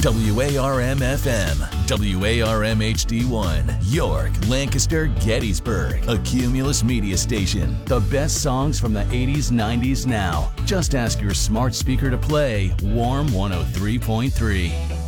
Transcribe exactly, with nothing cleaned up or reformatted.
W A R M F M, W A R M H D one, York, Lancaster, Gettysburg, a Cumulus media station. The best songs from the eighties, nineties now. Just ask your smart speaker to play Warm one oh three point three.